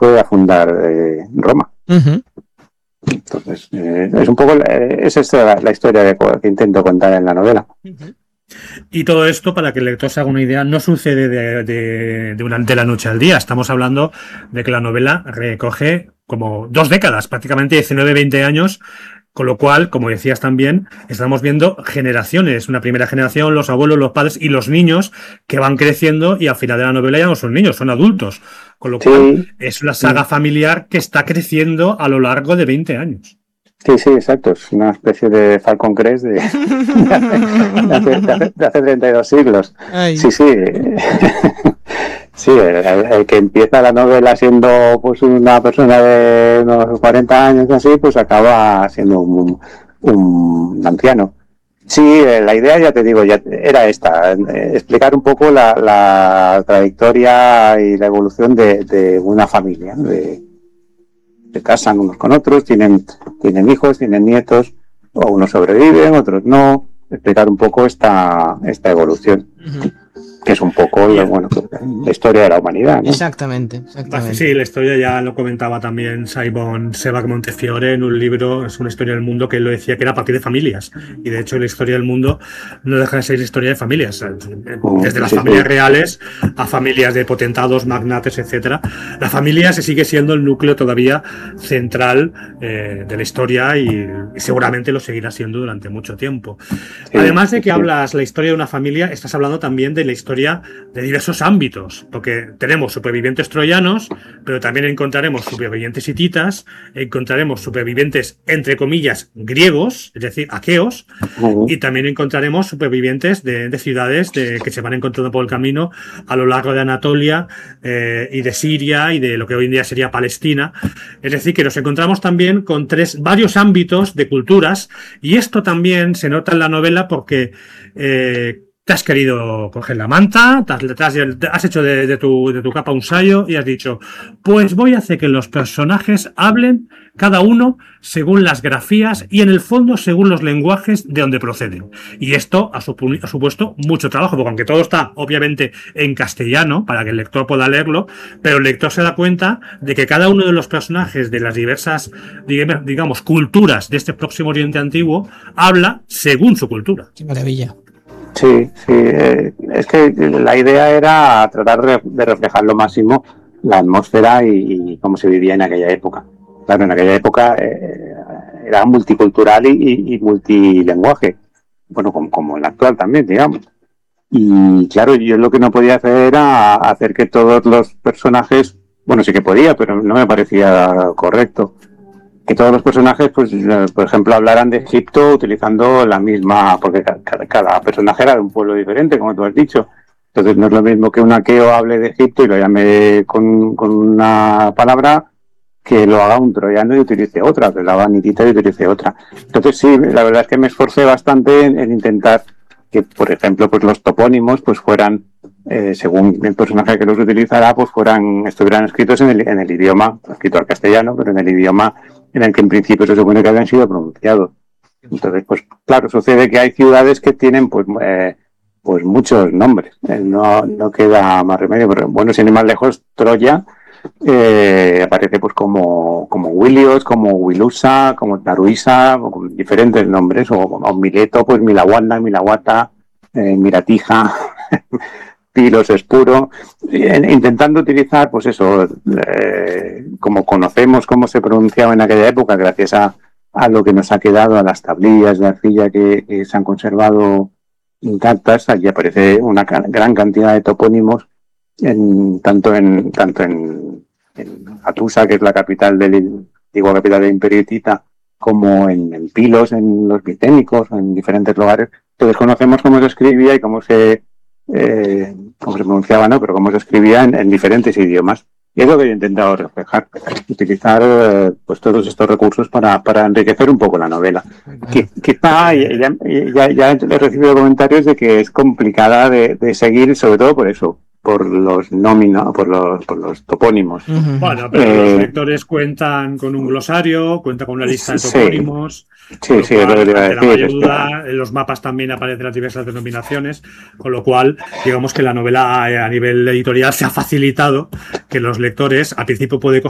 fue a fundar Roma. Uh-huh. Entonces, es un poco es esta la historia que intento contar en la novela. Uh-huh. Y todo esto, para que el lector se haga una idea, no sucede de la noche al día. Estamos hablando de que la novela recoge como 2 décadas, prácticamente 19-20 años, con lo cual, como decías también, estamos viendo generaciones. Una primera generación, los abuelos, los padres y los niños que van creciendo y al final de la novela ya no son niños, son adultos. Con lo cual, es una saga familiar que está creciendo a lo largo de 20 años. Sí, exacto. Es una especie de Falcon Crest de hace 32 siglos. Ay. Sí. Sí, el que empieza la novela siendo pues una persona de unos 40 años así, pues acaba siendo un anciano. Sí, la idea, ya te digo, ya era esta, explicar un poco la trayectoria y la evolución de una familia, se casan unos con otros, tienen hijos, tienen nietos, o unos sobreviven, otros no, explicar un poco esta evolución, que es un poco la historia de la humanidad, ¿no? Exactamente. Sí, la historia ya lo comentaba también Simon Sebag Montefiore en un libro, es una historia del mundo, que él lo decía que era a partir de familias, y de hecho la historia del mundo no deja de ser historia de familias, desde las familias reales a familias de potentados, magnates, etcétera. La familia se sigue siendo el núcleo todavía central de la historia y seguramente lo seguirá siendo durante mucho tiempo. Además de que hablas la historia de una familia, estás hablando también de la historia de diversos ámbitos, porque tenemos supervivientes troyanos, pero también encontraremos supervivientes hititas, encontraremos supervivientes entre comillas griegos, es decir, aqueos, y también encontraremos supervivientes de ciudades que se van encontrando por el camino a lo largo de Anatolia y de Siria y de lo que hoy en día sería Palestina. Es decir, que nos encontramos también con varios ámbitos de culturas, y esto también se nota en la novela porque te has querido coger la manta, has hecho de tu capa un sayo y has dicho, pues voy a hacer que los personajes hablen cada uno según las grafías y en el fondo según los lenguajes de donde proceden. Y esto ha supuesto mucho trabajo, porque aunque todo está obviamente en castellano para que el lector pueda leerlo, pero el lector se da cuenta de que cada uno de los personajes de las diversas, digamos, culturas de este próximo Oriente Antiguo habla según su cultura. Qué maravilla. Sí, es que la idea era tratar de reflejar lo máximo la atmósfera y cómo se vivía en aquella época. Claro, en aquella época era multicultural y multilenguaje, bueno, como en la actual también, digamos. Y claro, yo lo que no podía hacer era hacer que todos los personajes, bueno, sí que podía, pero no me parecía correcto, que todos los personajes, pues, por ejemplo, hablaran de Egipto utilizando la misma, porque cada personaje era de un pueblo diferente, como tú has dicho. Entonces no es lo mismo que un aqueo hable de Egipto y lo llame con una palabra, que lo haga un troyano y utilice otra, que lo haga un hitita y utilice otra. Entonces sí, la verdad es que me esforcé bastante en intentar que, por ejemplo, pues los topónimos pues fueran, según el personaje que los utilizará, pues estuvieran escritos en el idioma, escrito al castellano, pero en el idioma en el que en principio se supone que habían sido pronunciados. Entonces, pues claro, sucede que hay ciudades que tienen pues muchos nombres. No queda más remedio, pero bueno, sin ir más lejos, Troya aparece pues como Wilios, como Wilusa, como Taruisa, o con diferentes nombres, o Mileto, pues Milawanda, Milawata, Miratija, Pilos, Espuro, intentando utilizar, pues eso, como conocemos cómo se pronunciaba en aquella época, gracias a lo que nos ha quedado, a las tablillas de arcilla que se han conservado intactas. Allí aparece una gran cantidad de topónimos, tanto en Atusa, que es la capital antigua capital del Imperio Hitita, como en Pilos, en los Miténicos, en diferentes lugares. Entonces conocemos cómo se escribía y cómo se pronunciaba, ¿no? Pero cómo se escribía en diferentes idiomas. Y es lo que yo he intentado reflejar, utilizar pues todos estos recursos para enriquecer un poco la novela. Quizá ya he recibido comentarios de que es complicada de seguir, sobre todo por eso, por los por los topónimos. Uh-huh. Bueno, pero los lectores cuentan con un glosario, cuentan con una lista de topónimos. Sí, es lo que te iba a decir. En los mapas también aparecen las diversas denominaciones, con lo cual, digamos que la novela a nivel editorial se ha facilitado que los lectores, al principio puede costar